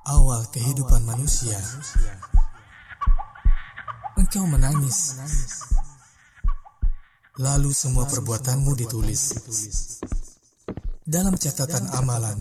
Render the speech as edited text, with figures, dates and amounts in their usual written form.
Awal kehidupan manusia, engkau menangis, lalu semua perbuatanmu ditulis dalam catatan amalan.